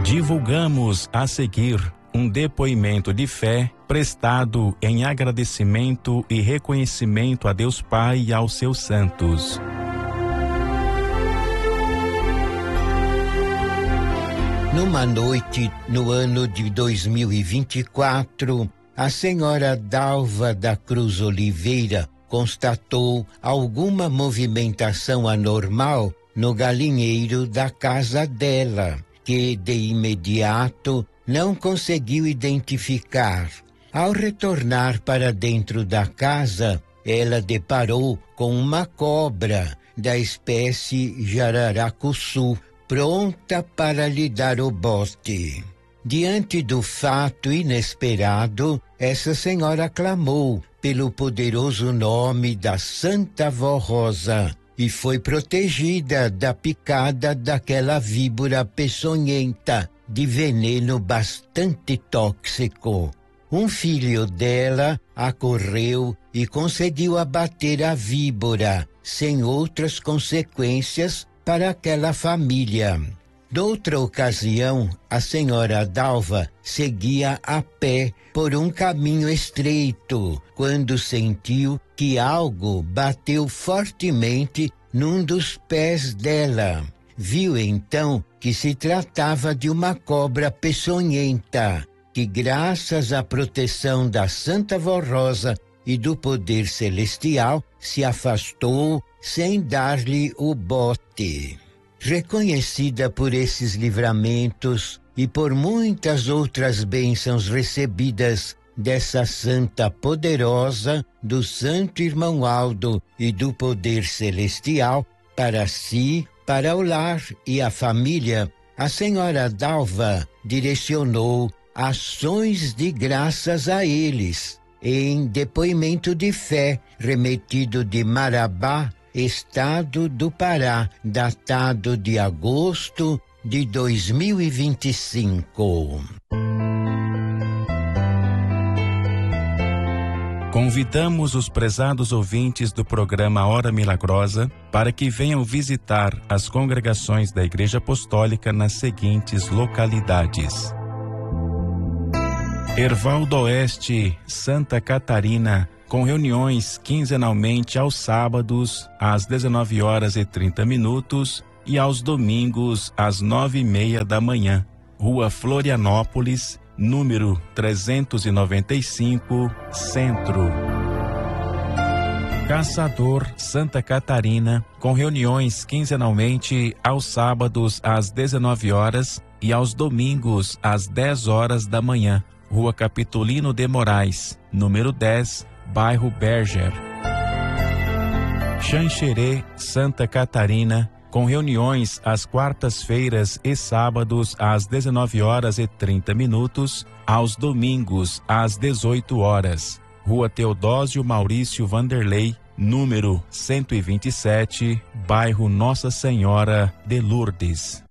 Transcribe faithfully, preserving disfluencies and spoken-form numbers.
Divulgamos a seguir um depoimento de fé prestado em agradecimento e reconhecimento a Deus Pai e aos seus santos. Numa noite, no ano de dois mil e vinte e quatro, a senhora Dalva da Cruz Oliveira constatou alguma movimentação anormal no galinheiro da casa dela, que de imediato não conseguiu identificar. Ao retornar para dentro da casa, ela deparou com uma cobra da espécie jararacuçu, pronta para lhe dar o bote. Diante do fato inesperado, essa senhora clamou pelo poderoso nome da Santa Vó Rosa e foi protegida da picada daquela víbora peçonhenta de veneno bastante tóxico. Um filho dela acorreu e conseguiu abater a víbora, sem outras consequências para aquela família. Noutra ocasião, a senhora Dalva seguia a pé por um caminho estreito, quando sentiu que algo bateu fortemente num dos pés dela. Viu então que se tratava de uma cobra peçonhenta, que graças à proteção da Santa Vó Rosa e do poder celestial se afastou sem dar-lhe o bote. Reconhecida por esses livramentos e por muitas outras bênçãos recebidas dessa santa poderosa, do Santo Irmão Aldo e do poder celestial, para si, para o lar e a família, a senhora Dalva direcionou ações de graças a eles, em depoimento de fé remetido de Marabá, Estado do Pará, datado de agosto de dois mil e vinte e cinco. Convidamos os prezados ouvintes do programa Hora Milagrosa para que venham visitar as congregações da Igreja Apostólica nas seguintes localidades: Herval do Oeste, Santa Catarina, com reuniões quinzenalmente aos sábados, às dezenove horas e trinta minutos e aos domingos, às nove e meia da manhã. Rua Florianópolis, número trezentos e noventa e cinco, Centro. Caçador, Santa Catarina, com reuniões quinzenalmente aos sábados, às dezenove horas e aos domingos, às dez horas da manhã. Rua Capitolino de Moraes, número dez, Bairro Berger. Xanxerê, Santa Catarina, com reuniões às quartas-feiras e sábados às dezenove horas e trinta minutos, aos domingos às dezoito horas. Rua Teodósio Maurício Vanderlei, número cento e vinte e sete, Bairro Nossa Senhora de Lourdes.